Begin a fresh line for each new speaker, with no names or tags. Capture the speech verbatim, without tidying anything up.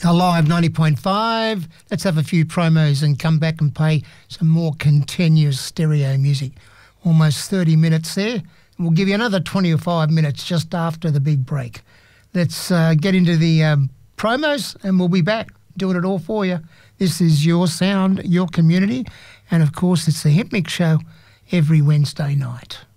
Alive ninety point five. Let's have a few promos and come back and play some more continuous stereo music. Almost thirty minutes there. We'll give you another twenty-five minutes just after the big break. Let's uh, get into the um, promos and we'll be back doing it all for you. This is your sound, your community, and of course it's the Hip Mix Show every Wednesday night.